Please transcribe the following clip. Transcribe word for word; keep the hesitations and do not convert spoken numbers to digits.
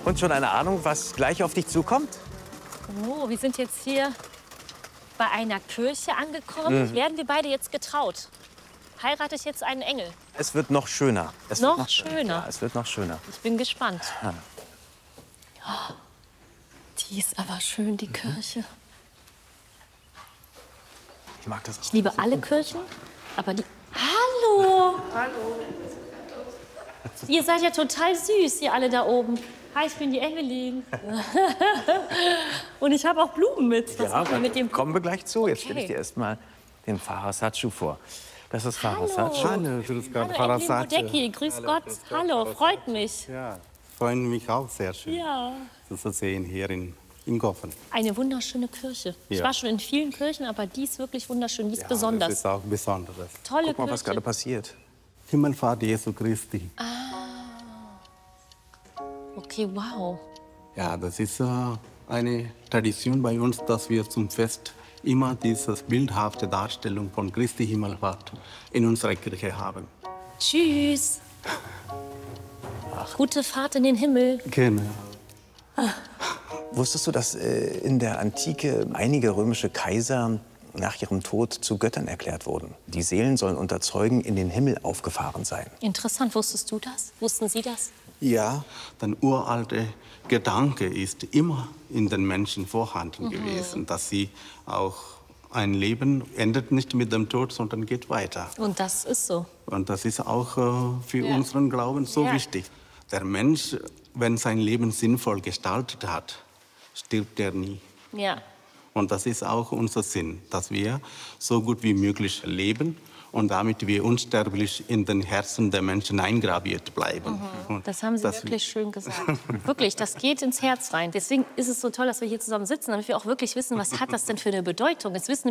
Und schon eine Ahnung, was gleich auf dich zukommt? Oh, wir sind jetzt hier bei einer Kirche angekommen. Mhm. Werden wir beide jetzt getraut? Heiratet jetzt einen Engel? Es wird noch schöner. Es Noch wird noch schöner? Ja, es wird noch schöner. Ich bin gespannt. Ja. Oh, die ist aber schön, die Kirche. Ich mag das auch. Ich liebe alle Kirchen, aber die... Hallo! Hallo. Ihr seid ja total süß, ihr alle da oben. Hi, ich bin die Engelin. Und ich habe auch Blumen mit. Was Ja, macht ihr mit dem kommen wir gleich zu. Jetzt Okay. stelle ich dir erst mal den Pfarrer Satschu vor. Das ist Pfarrer Hallo. Satschu. Hallo, grüß Gott, Hallo, Pfarrer Engelin Satschu. Bodecki, grüß Gott. Hallo, freut mich. Ja, freuen mich auch sehr schön, Ja. das zu sehen hier in, in Goffen. Eine wunderschöne Kirche. Ich Ja. war schon in vielen Kirchen, aber die ist wirklich wunderschön. Die ist besonders. Das ist auch Besonderes. Tolle Guck mal, Kirche. was gerade passiert. Himmelfahrt Jesu Christi. Okay, wow. Ja, das ist äh, eine Tradition bei uns, dass wir zum Fest immer diese bildhafte Darstellung von Christi Himmelfahrt in unserer Kirche haben. Tschüss. Gute Fahrt in den Himmel. Genau. Wusstest du, dass äh, in der Antike einige römische Kaiser nach ihrem Tod zu Göttern erklärt wurden? Die Seelen sollen unter Zeugen in den Himmel aufgefahren sein. Interessant. Wusstest du das? Wussten Sie das? Ja, der uralte Gedanke ist immer in den Menschen vorhanden gewesen, dass sie auch ein Leben endet nicht mit dem Tod, sondern geht weiter. Und das ist so. Und das ist auch äh, für Ja. unseren Glauben so Ja. wichtig. Der Mensch, wenn sein Leben sinnvoll gestaltet hat, stirbt er nie. Ja. Und das ist auch unser Sinn, dass wir so gut wie möglich leben und damit wir unsterblich in den Herzen der Menschen eingraviert bleiben. Und Das haben Sie dass wirklich schön gesagt. Wirklich, das geht ins Herz rein. Deswegen ist es so toll, dass wir hier zusammen sitzen, damit wir auch wirklich wissen, was hat das denn für eine Bedeutung. Jetzt wissen